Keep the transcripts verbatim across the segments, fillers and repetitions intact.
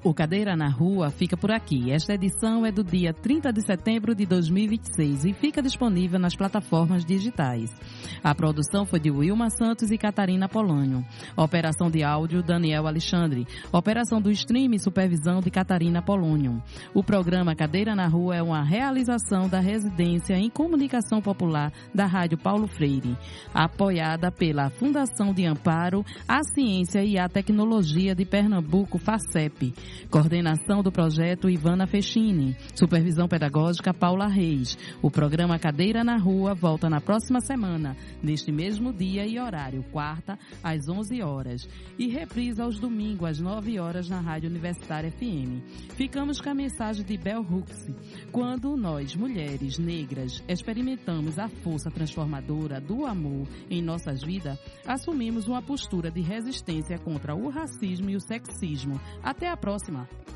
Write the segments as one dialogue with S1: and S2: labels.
S1: O Cadeira na Rua fica por aqui. Esta edição é do dia trinta de setembro de dois mil e vinte e seis e fica disponível nas plataformas digitais. A produção foi de Wilma Santos e Catarina Polônio. Operação de áudio, Daniel Alexandre. Operação do stream e supervisão de Catarina Polônio. O programa Cadeira na Rua é uma realização da Residência em Comunicação Popular da Rádio Paulo Freire, apoiada pela Fundação de Amparo à Ciência e à Tecnologia de Pernambuco, FACEP. Coordenação do projeto Ivana Fechini. Supervisão pedagógica Paula Reis. O programa Cadeira na Rua volta na próxima semana, neste mesmo dia e horário, quarta às onze horas. E reprisa aos domingos às nove horas na Rádio Universitária F M. Ficamos com a mensagem de Bell Hooks. Quando nós, mulheres negras, experimentamos a força transformadora do amor em nossas vidas, assumimos uma postura de resistência contra o racismo e o sexismo. Até a próxima.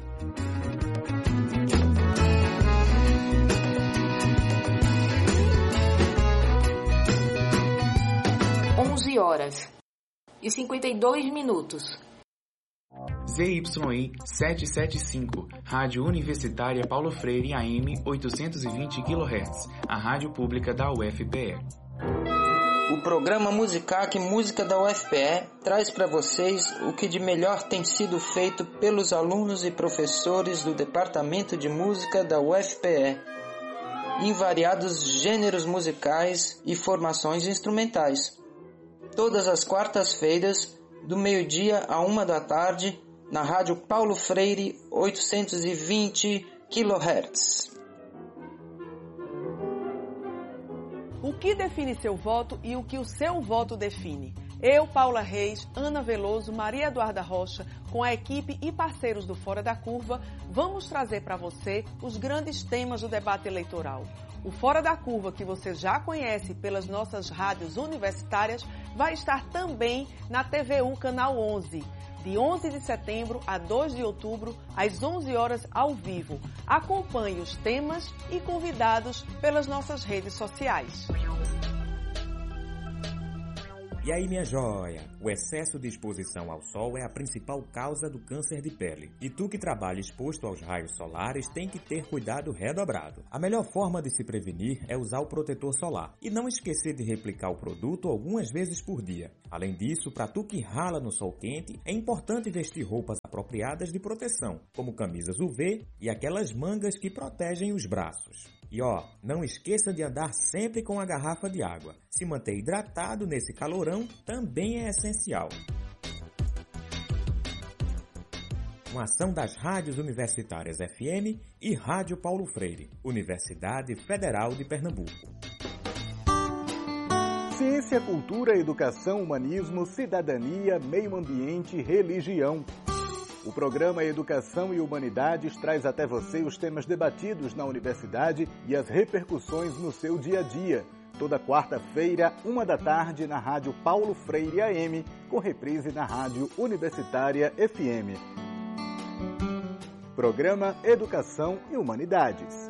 S2: onze horas e cinquenta e dois minutos.
S3: Z Y I setecentos e setenta e cinco, Rádio Universitária Paulo Freire A M oitocentos e vinte quilohertz, a rádio pública da U F P E.
S4: O programa Musicac Música da U F P E traz para vocês o que de melhor tem sido feito pelos alunos e professores do Departamento de Música da U F P E, em variados gêneros musicais e formações instrumentais. Todas as quartas-feiras, do meio-dia a uma da tarde, na Rádio Paulo Freire oitocentos e vinte quilohertz.
S5: O que define seu voto e o que o seu voto define? Eu, Paula Reis, Ana Veloso, Maria Eduarda Rocha, com a equipe e parceiros do Fora da Curva, vamos trazer para você os grandes temas do debate eleitoral. O Fora da Curva, que você já conhece pelas nossas rádios universitárias, vai estar também na T V U Canal onze, de onze de setembro a dois de outubro, às onze horas ao vivo. Acompanhe os temas e convidados pelas nossas redes sociais.
S6: E aí, minha joia? O excesso de exposição ao sol é a principal causa do câncer de pele. E tu que trabalha exposto aos raios solares tem que ter cuidado redobrado. A melhor forma de se prevenir é usar o protetor solar. E não esquecer de replicar o produto algumas vezes por dia. Além disso, para tu que rala no sol quente, é importante vestir roupas apropriadas de proteção, como camisas U V e aquelas mangas que protegem os braços. E ó, não esqueça de andar sempre com a garrafa de água. Se manter hidratado nesse calorão também é essencial. Uma ação das rádios universitárias F M e Rádio Paulo Freire, Universidade Federal de Pernambuco.
S7: Ciência, cultura, educação, humanismo, cidadania, meio ambiente, religião. O programa Educação e Humanidades traz até você os temas debatidos na universidade e as repercussões no seu dia a dia. Toda quarta-feira, uma da tarde, na Rádio Paulo Freire A M, com reprise na Rádio Universitária F M. Programa Educação e Humanidades.